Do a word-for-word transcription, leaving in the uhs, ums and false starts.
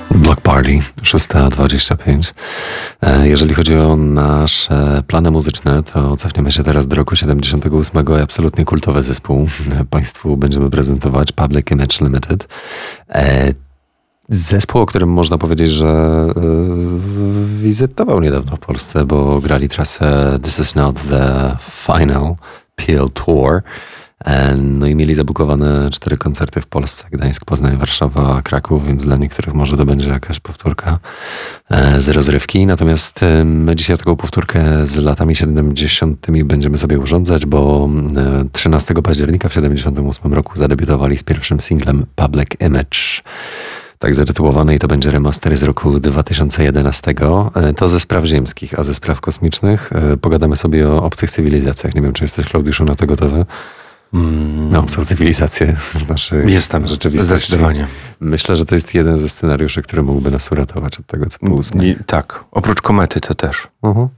Block Party, szósta dwadzieścia pięć. Jeżeli chodzi o nasze plany muzyczne, to cofniemy się teraz do roku siedemdziesiątego ósmego i absolutnie kultowy zespół. Państwu będziemy prezentować Public Image Limited. Zespół, o którym można powiedzieć, że wizytował niedawno w Polsce, bo grali trasę This Is Not The Final Peel Tour. No i mieli zabukowane cztery koncerty w Polsce: Gdańsk, Poznań, Warszawa, Kraków, więc dla niektórych może to będzie jakaś powtórka z rozrywki. Natomiast my dzisiaj taką powtórkę z latami siedemdziesiątymi będziemy sobie urządzać, bo trzynastego października w siedemdziesiątym ósmym roku zadebiutowali z pierwszym singlem Public Image. Tak zatytułowany, i to będzie remaster z roku dwa tysiące jedenastego. To ze spraw ziemskich, a ze spraw kosmicznych pogadamy sobie o obcych cywilizacjach. Nie wiem, czy jesteś, Klaudiuszu, na to gotowy? Mm. Na obcą cywilizację w naszej Jestem, rzeczywistości. Zdecydowanie. Myślę, że to jest jeden ze scenariuszy, który mógłby nas uratować od tego, co po ósmej. Tak, oprócz komety to też. Uh-huh.